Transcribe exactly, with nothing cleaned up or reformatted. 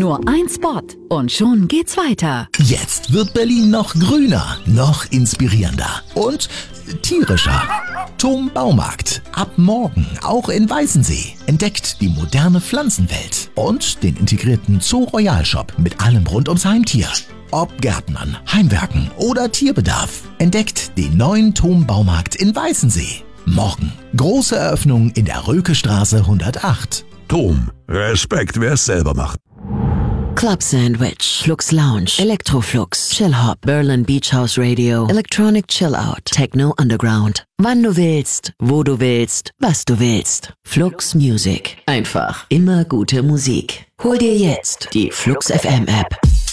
Nur ein Spot und schon geht's weiter. Jetzt wird Berlin noch grüner, noch inspirierender und tierischer. Tom Baumarkt. Ab morgen auch in Weißensee. Entdeckt die moderne Pflanzenwelt und den integrierten Zoo Royal Shop mit allem rund ums Heimtier. Ob Gärtnern, Heimwerken oder Tierbedarf. Entdeckt den neuen Tom Baumarkt in Weißensee. Morgen. Große Eröffnung in der Rökestraße hundertacht. Tom, Respekt, wer es selber macht. Club Sandwich, Flux Lounge, Electroflux, Chill Hop, Berlin Beach House Radio, Electronic Chill Out, Techno Underground. Wann du willst, wo du willst, was du willst. Flux Music. Einfach immer gute Musik. Hol dir jetzt die Flux F M App.